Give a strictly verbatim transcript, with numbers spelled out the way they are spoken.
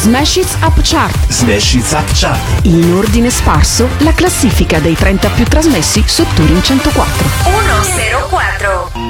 Smash It's Up Chart. Smash It's Up Chart. In ordine sparso, la classifica dei trenta più trasmessi su Touring centoquattro. uno zero quattro.